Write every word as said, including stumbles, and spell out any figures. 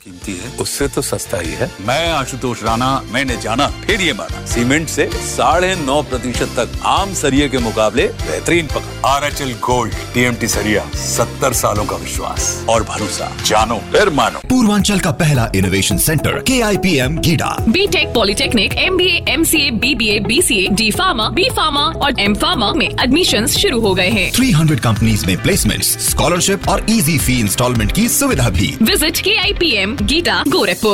कीमती है उससे तो सस्ता ही है। मैं आशुतोष राणा, मैंने जाना फिर ये माना, सीमेंट से साढ़े नौ प्रतिशत तक आम सरिये के मुकाबले बेहतरीन पकड़। R H L gold TMT सरिया, सत्तर सालों का विश्वास और भरोसा, जानो फिर मानो। पूर्वांचल का पहला इनोवेशन सेंटर के I P M GIDA. BTech, polytechnic, MBA, MCA, BBA, BCA, D pharma, B pharma और एम फार्मा में एडमिशन्स शुरू हो गए हैं। तीन सौ कंपनीज में प्लेसमेंट्स, स्कॉलरशिप और इजी फी इंस्टॉलमेंट की सुविधा भी। विजिट के आई पी एम गीटा, गोरखपुर।